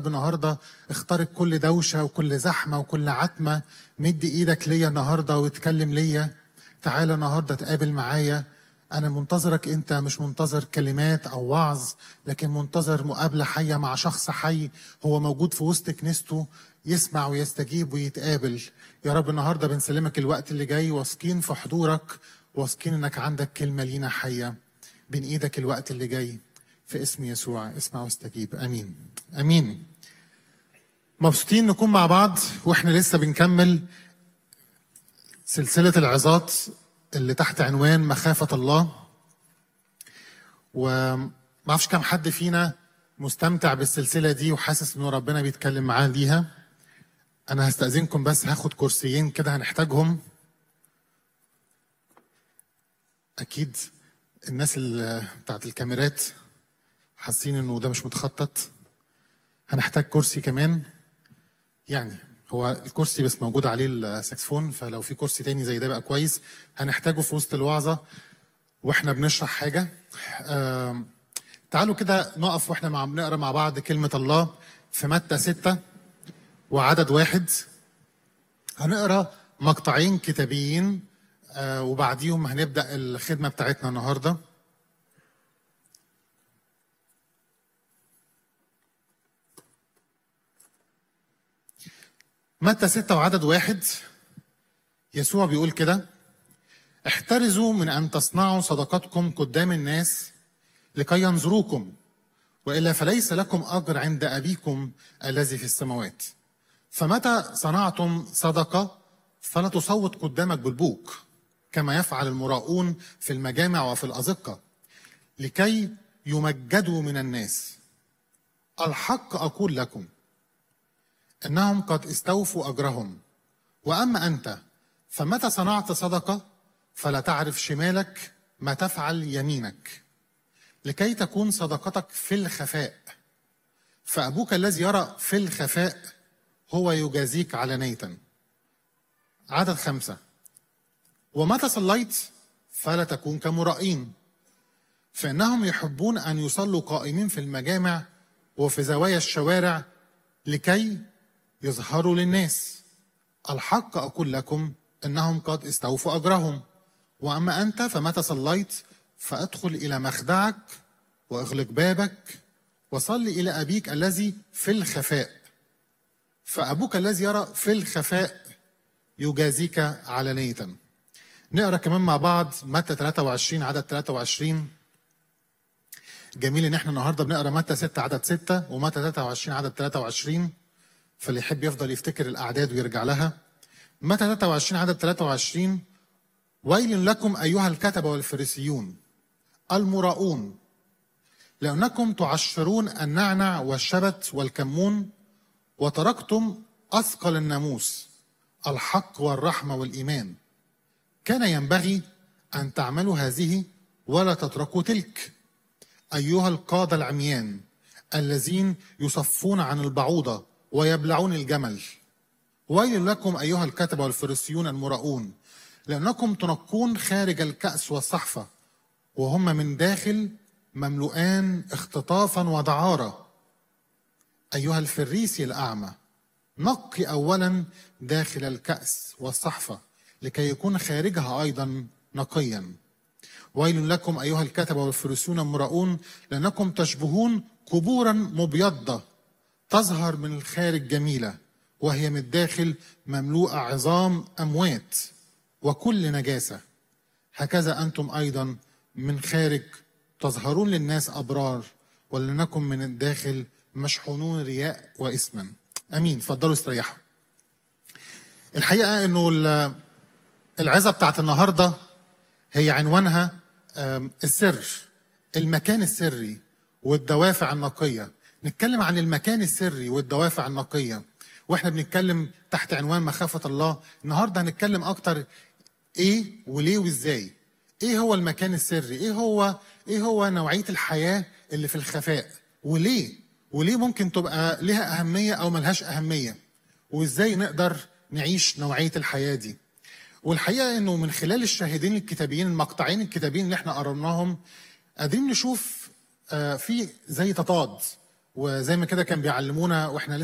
رب النهارده اخترق كل دوشه وكل زحمه وكل عتمه. مد ايدك ليا النهارده واتكلم ليا. تعالى النهارده تقابل معايا. انا منتظرك، انت مش منتظر كلمات او وعظ، لكن منتظر مقابله حيه مع شخص حي هو موجود في وسط كنيسته، يسمع ويستجيب ويتقابل. يا رب النهارده بنسلمك الوقت اللي جاي، واثقين في حضورك، واثقين انك عندك كلمه لينا حيه. بين ايدك الوقت اللي جاي في اسم يسوع، اسمع واستجيب. امين امين. مبسوطين نكون مع بعض واحنا لسه بنكمل سلسله العظات اللي تحت عنوان مخافه الله. وما اعرفش كم حد فينا مستمتع بالسلسله دي وحاسس انه ربنا بيتكلم معاه ليها. انا هستأذنكم بس هاخد كرسيين كده هنحتاجهم. اكيد الناس بتاعت الكاميرات حاسين انه ده مش متخطط. هنحتاج كرسي كمان، يعني هو الكرسي بس موجود عليه الساكسفون، فلو في كرسي تاني زي ده بقى كويس. هنحتاجه في وسط الوعظة واحنا بنشرح حاجة. تعالوا كده نقف واحنا بنقرا مع بعض كلمة الله في متى 6 وعدد 1. هنقرا مقطعين كتابيين وبعديهم هنبدأ الخدمة بتاعتنا النهارده. متى 6 وعدد 1. يسوع بيقول كده: احترزوا من أن تصنعوا صدقاتكم قدام الناس لكي ينظروكم، وإلا فليس لكم أجر عند أبيكم الذي في السماوات. فمتى صنعتم صدقة فلا تصوت قدامك بالبوق كما يفعل المراؤون في المجامع وفي الأزقة لكي يمجدوا من الناس. الحق أقول لكم إنهم قد استوفوا أجرهم. وأما أنت فمتى صنعت صدقة فلا تعرف شمالك ما تفعل يمينك، لكي تكون صدقتك في الخفاء، فأبوك الذي يرى في الخفاء هو يجازيك علانية. عدد 5. ومتى صليت فلا تكون كمرائين، فإنهم يحبون أن يصلوا قائمين في المجامع وفي زوايا الشوارع لكي يظهروا للناس. الحق أقول لكم إنهم قد استوفوا أجرهم. وأما أنت فمتى صليت فأدخل إلى مخدعك وأغلق بابك وصل إلى أبيك الذي في الخفاء، فأبوك الذي يرى في الخفاء يجازيك علانية. نقرأ كمان مع بعض متى 23 عدد 23. جميل إن احنا النهاردة بنقرأ متى 6 عدد 6 ومتى 23 عدد 23، فاللي يحب يفضل يفتكر الأعداد ويرجع لها. متى 23 عدد 23: ويل لكم أيها الكتبة والفريسيون المراؤون، لأنكم تعشرون النعنع والشبت والكمون وتركتم أثقل الناموس الحق والرحمة والإيمان. كان ينبغي أن تعملوا هذه ولا تتركوا تلك. أيها القادة العميان الذين يصفون عن البعوضة ويبلعون الجمل، ويل لكم أيها الكتبة والفريسيون المراؤون، لأنكم تنقون خارج الكأس والصحفة وهم من داخل مملوءان اختطافا ودعارة. أيها الفريسي الأعمى، نقي أولا داخل الكأس والصحفة لكي يكون خارجها أيضا نقيا. ويل لكم أيها الكتبة والفريسيون المراؤون، لأنكم تشبهون قبورا مبيضة تظهر من الخارج جميلة وهي من الداخل مملوءة عظام أموات وكل نجاسة. هكذا أنتم أيضا من خارج تظهرون للناس أبرار، ولأنكم من الداخل مشحونون رياء وإثما. أمين. فضلوا استريحوا. الحقيقة أنه العظة بتاعت النهاردة هي عنوانها السر، المكان السري والدوافع النقية. نتكلم عن المكان السري والدوافع النقية واحنا بنتكلم تحت عنوان مخافة الله. النهاردة هنتكلم أكتر إيه وليه وإزاي. إيه هو المكان السري؟ إيه هو نوعية الحياة اللي في الخفاء؟ وليه ممكن تبقى لها أهمية أو ملهاش أهمية؟ وإزاي نقدر نعيش نوعية الحياة دي؟ والحقيقة إنه من خلال الشاهدين الكتابيين، المقطعين الكتابيين اللي احنا قرأناهم، قادرين نشوف في زي تضاد وزي ما كده كان بيعلمونا واحنا